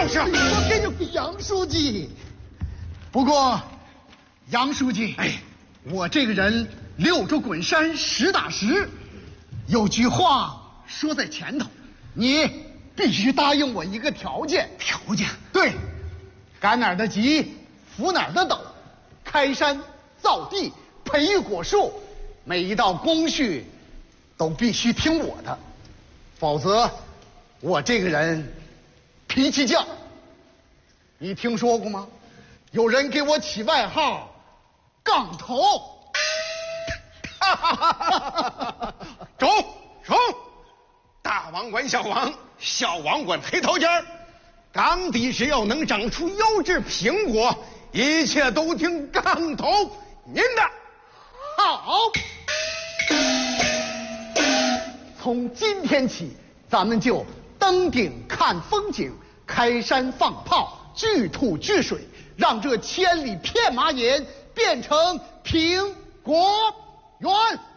就是我给你杨书记。不过，杨书记，我这个人溜着滚山实打实，有句话说在前头，你必须答应我一个条件。 条件？ 对，赶哪儿的急，扶哪儿的陡，开山造地，培育果树，每一道工序都必须听我的，否则我这个人脾气犟。你听说过吗？有人给我起外号“杠头”。 中，大王管小王，小王管黑桃尖儿。缸底只要能长出优质苹果，一切都听杠头您的。 好，从今天起，咱们就登顶看风景，开山放炮，聚土聚水，让这千里片麻岩变成苹果园。